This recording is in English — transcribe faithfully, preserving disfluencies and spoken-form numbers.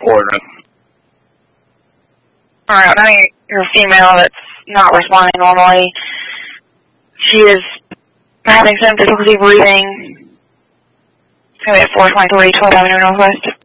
coordinates. Alright, now you're a female that's not responding normally. She is having some difficulty breathing. It's going to be at four twenty-three, twelve Avenue Northwest.